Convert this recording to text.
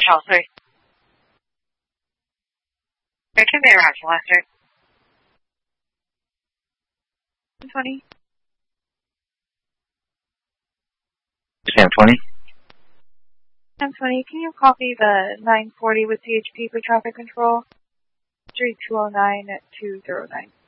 Chelsea. 13 Bay Route to Lester. 20. Sam 20. Sam 20, can you copy the 940 with CHP for traffic control? 3209 at 209.